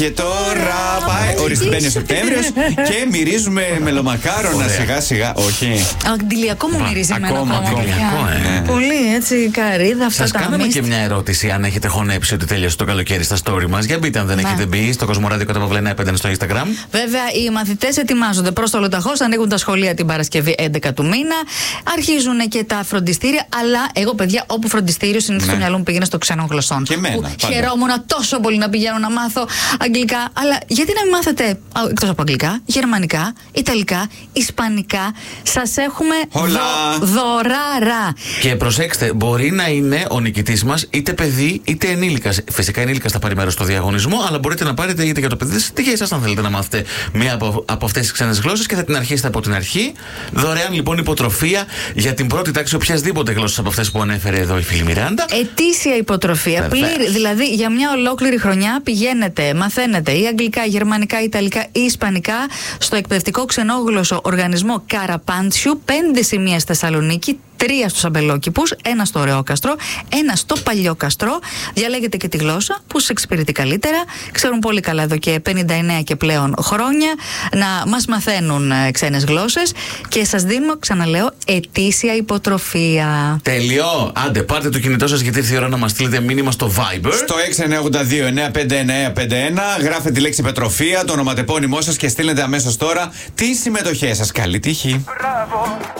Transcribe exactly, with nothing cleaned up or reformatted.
Και τώρα πάει, ορίστε, μπαίνει ο Σεπτέμβριος και μυρίζουμε μελομακάρονα σιγά σιγά. Όχι. Αντιλιακό μου μυρίζει εμένα ακόμα. Αντιλιακό, ε. Πολύ έτσι, καρύδα, αυτά σας τα κάναμε μίστη. και μια ερώτηση αν έχετε χωνέψει ότι τέλειωσε το καλοκαίρι στα story μας. Για μπείτε αν δεν Ναι. έχετε μπει στο Κοσμοράδιο Καταπαυλένα επέντε στο Instagram. Βέβαια, οι μαθητές ετοιμάζονται προς το Λοταχώς, ανοίγουν τα σχολεία την Παρασκευή έντεκα του μήνα. Αρχίζουν και τα φροντιστήρια. Αλλά εγώ, παιδιά, όπου φροντιστήριο συνήθως Ναι. το μυαλό μου πήγαινε στο ξένων γλωσσών. Και εμένα, Που πάντα. χαιρόμουν τόσο πολύ να πηγαίνω να μάθω αγγλικά. Αλλά γιατί να μην μάθετε εκτός από αγγλικά, γερμανικά, ιταλικά, ισπανικά. Σας έχουμε Όλα. δω, δωράρα. Και προσέξτε, μπορεί να είναι ο νικητής μας είτε παιδί είτε ενήλικας. Φυσικά ενήλικας θα πάρει μέρος στο διαγωνισμό, αλλά μπορείτε να πάρετε είτε για το παιδί σας είτε για εσάς αν θέλετε να μάθετε μία από, από αυτές τις ξένες γλώσσες και θα την αρχίσετε από την αρχή. Δωρεάν λοιπόν υποτροφία για την πρώτη τάξη οποιασδήποτε γλώσσα από αυτές που ανέφερε εδώ η φίλη Μιράντα. Ετήσια υποτροφία. Βεβαίως. Πλήρη, δηλαδή για μια ολόκληρη χρονιά πηγαίνετε, μαθαίνετε ή αγγλικά, γερμανικά, ιταλικά ή ισπανικά στο εκπαιδευτικό ξενόγλωσσο οργανισμό Καραπάντσιου, πέντε σημεία στη Θεσσαλονίκη, τρία στους Αμπελόκηπους, ένα στο Ωραιόκαστρο, ένα στο Παλιόκαστρο. Διαλέγετε και τη γλώσσα που σας εξυπηρετεί καλύτερα. Ξέρουν πολύ καλά εδώ και πενήντα εννέα και πλέον χρόνια να μας μαθαίνουν ε, ξένες γλώσσες και σας δίνουμε, ξαναλέω, ετήσια υποτροφία. Τέλειο! Άντε, πάρτε το κινητό σας γιατί ήρθε η ώρα να μας στείλετε μήνυμα στο Viber. Στο έξι εννιά οκτώ δύο εννιά πέντε εννιά πέντε ένα γράφετε τη λέξη Πετροφία, το ονοματεπώνυμό σας και στείλετε αμέσως τώρα τις συμμετοχές σας. Καλή τύχη! Μπράβο.